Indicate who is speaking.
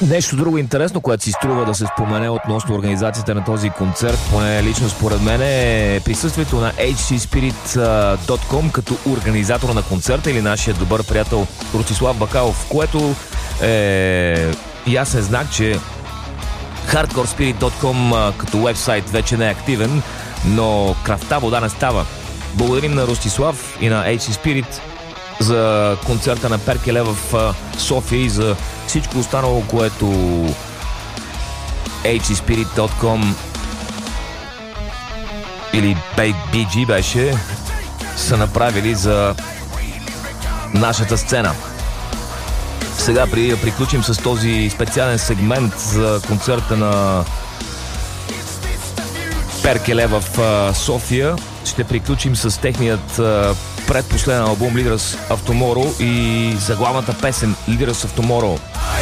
Speaker 1: Нещо друго интересно, което си струва да се спомене относно организацията на този концерт, поне лично според мен, е присъствието на hcspirit.com като организатор на концерта или нашия добър приятел Ростислав Бакалов, което е ясен знак, че hardcorespirit.com като уебсайт вече не е активен, но кръвта вода не става. Благодарим на Ростислав и на HC Spirit за концерта на Перкеле в София и за всичко останало, което hcspirit.com или BG беше са направили за нашата сцена. Сега, преди да приключим с този специален сегмент за концерта на Перкеле в София, ще приключим с техният предпоследен албум Leaders of Tomorrow и заглавната песен Leaders of Tomorrow.